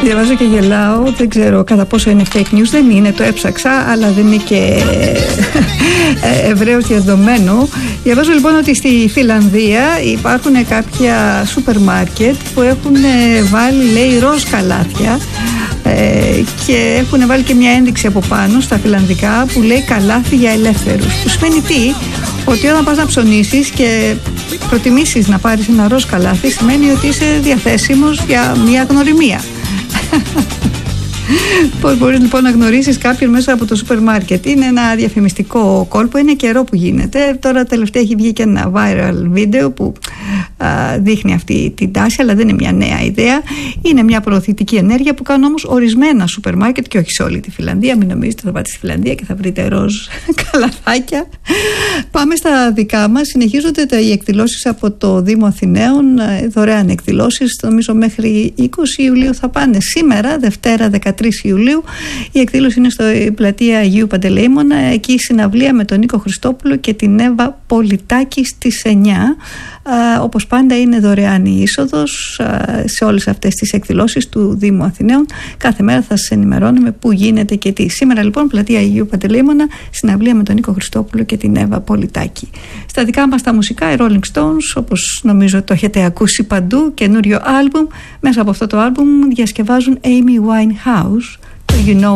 Διαβάζω και γελάω, δεν ξέρω κατά πόσο είναι fake news, δεν είναι, το έψαξα, αλλά δεν είναι και ευρέως διαδεδομένο. Διαβάζω λοιπόν ότι στη Φιλανδία υπάρχουν κάποια σούπερ μάρκετ που έχουν βάλει, λέει, ροζ καλάθια και έχουν βάλει και μια ένδειξη από πάνω στα φιλανδικά που λέει καλάθι για ελεύθερους. Που σημαίνει τι? Ότι όταν πας να ψωνίσεις και προτιμήσεις να πάρεις ένα ροζ καλάθι, σημαίνει ότι είσαι διαθέσιμος για μια γνωριμία. Πώς μπορείς λοιπόν να γνωρίσεις κάποιον μέσα από το σούπερ μάρκετ? Είναι ένα διαφημιστικό κόλπο, είναι καιρό που γίνεται. Τώρα τελευταία έχει βγει και ένα viral βίντεο που δείχνει αυτή την τάση, αλλά δεν είναι μια νέα ιδέα. Είναι μια προωθητική ενέργεια που κάνουν όμως ορισμένα σούπερ μάρκετ και όχι σε όλη τη Φιλανδία. Μην νομίζετε θα πάτε στη Φιλανδία και θα βρείτε ροζ καλαθάκια. Πάμε στα δικά μας. Συνεχίζονται οι εκδηλώσεις από το Δήμο Αθηναίων, δωρεάν εκδηλώσεις. Νομίζω μέχρι 20 Ιουλίου θα πάνε. Σήμερα, Δευτέρα 13 Ιουλίου, η εκδήλωση είναι στο πλατεία Αγίου Παντελεήμωνα. Εκεί η συναυλία με τον Νίκο Χριστόπουλο και την Εύα Πολιτάκη στις 9. Όπως πάντα είναι δωρεάν η είσοδος σε όλες αυτές τις εκδηλώσεις του Δήμου Αθηναίων. Κάθε μέρα θα σας ενημερώνουμε πού γίνεται και τι. Σήμερα λοιπόν πλατεία Αγίου Παντελεήμωνα, συναυλία με τον Νίκο Χριστόπουλο και την Εύα Πολιτάκη. Στα δικά μας τα μουσικά, οι Rolling Stones, όπως νομίζω το έχετε ακούσει παντού, καινούριο άλμπουμ. Μέσα από αυτό το άλμπουμ διασκευάζουν Amy Winehouse, το You Know